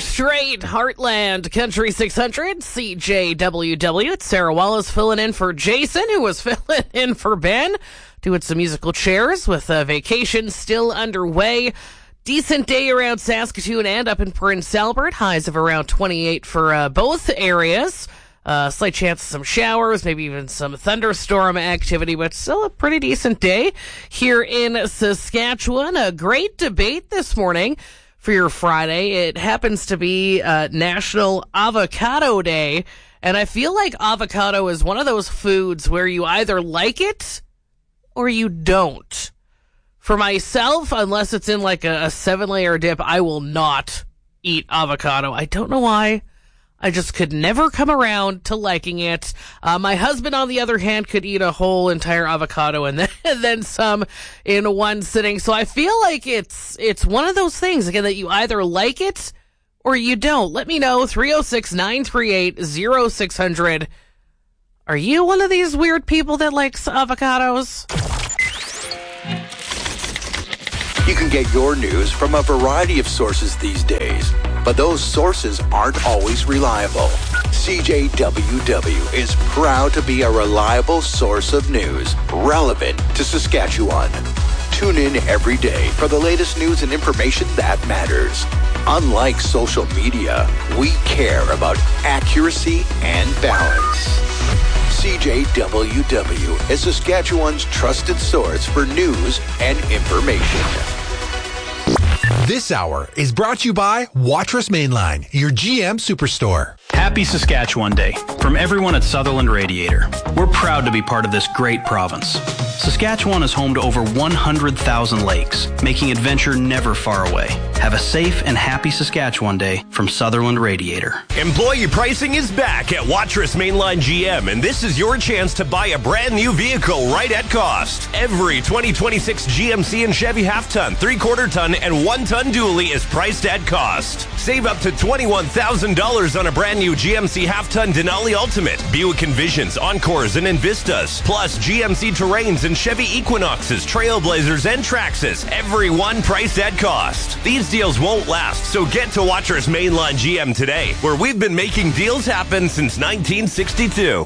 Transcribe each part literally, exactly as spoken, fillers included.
straight, Heartland Country six hundred, C J W W. It's Sarah Wallace filling in for Jason, who was filling in for Ben, doing some musical chairs with a vacation still underway. Decent day around Saskatoon and up in Prince Albert. Highs of around twenty-eight for uh, both areas. Uh, slight chance of some showers, maybe even some thunderstorm activity, but still a pretty decent day here in Saskatchewan. A great debate this morning for your Friday. It happens to be uh, National Avocado Day, and I feel like avocado is one of those foods where you either like it or you don't. For myself, unless it's in like a, a seven-layer dip, I will not eat avocado. I don't know why. I just could never come around to liking it. Uh, my husband, on the other hand, could eat a whole entire avocado and then, and then some in one sitting. So I feel like it's it's one of those things, again, that you either like it or you don't. Let me know, three oh six, nine three eight, oh six hundred. Are you one of these weird people that likes avocados? You can get your news from a variety of sources these days, but those sources aren't always reliable. C J W W is proud to be a reliable source of news relevant to Saskatchewan. Tune in every day for the latest news and information that matters. Unlike social media, we care about accuracy and balance. C J W W is Saskatchewan's trusted source for news and information. This hour is brought to you by Watrous Mainline, your G M Superstore. Happy Saskatchewan Day from everyone at Sutherland Radiator. We're proud to be part of this great province. Saskatchewan is home to over one hundred thousand lakes, making adventure never far away. Have a safe and happy Saskatchewan Day from Sutherland Radiator. Employee pricing is back at Watrous Mainline G M, and this is your chance to buy a brand new vehicle right at cost. Every twenty twenty-six G M C and Chevy half-ton, three-quarter ton, and one-ton dually is priced at cost. Save up to twenty-one thousand dollars on a brand new G M C half-ton Denali Ultimate, Buick Envisions, Encores, and Envistas, plus G M C Terrains and Chevy Equinoxes, Trailblazers, and Traxxas, every one priced at cost. These deals won't last, so get to Watrous Mainline G M today, where we've been making deals happen since nineteen sixty-two.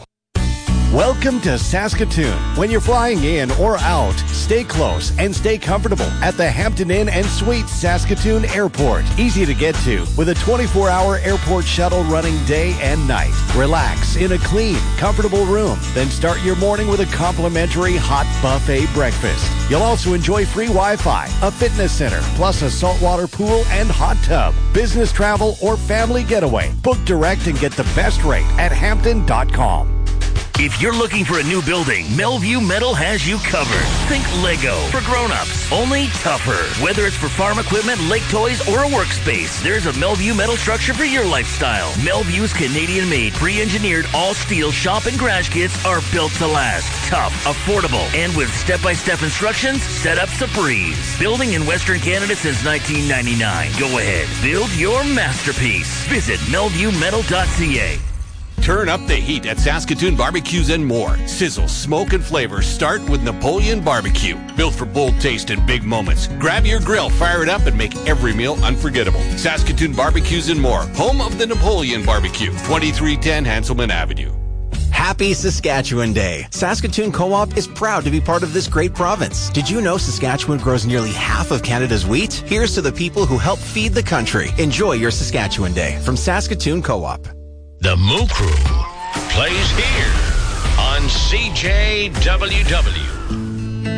Welcome to Saskatoon. When you're flying in or out, stay close and stay comfortable at the Hampton Inn and Suites Saskatoon Airport. Easy to get to with a twenty-four hour airport shuttle running day and night. Relax in a clean, comfortable room. Then start your morning with a complimentary hot buffet breakfast. You'll also enjoy free Wi-Fi, a fitness center, plus a saltwater pool and hot tub. Business travel or family getaway. Book direct and get the best rate at hampton dot com. If you're looking for a new building, Melview Metal has you covered. Think Lego for grown-ups, only tougher. Whether it's for farm equipment, lake toys, or a workspace, there's a Melview Metal structure for your lifestyle. Melview's Canadian-made, pre-engineered, all-steel shop and garage kits are built to last. Tough, affordable, and with step-by-step instructions, setup's a breeze. Building in Western Canada since nineteen ninety-nine. Go ahead, build your masterpiece. Visit melview metal dot c a. Turn up the heat at Saskatoon Barbecues and more. Sizzle, smoke, and flavor start with Napoleon Barbecue. Built for bold taste and big moments. Grab your grill, fire it up, and make every meal unforgettable. Saskatoon Barbecues and more. Home of the Napoleon Barbecue. twenty-three ten Hanselman Avenue. Happy Saskatchewan Day. Saskatoon Co-op is proud to be part of this great province. Did you know Saskatchewan grows nearly half of Canada's wheat? Here's to the people who help feed the country. Enjoy your Saskatchewan Day from Saskatoon Co-op. The Moo Crew plays here on C J W W.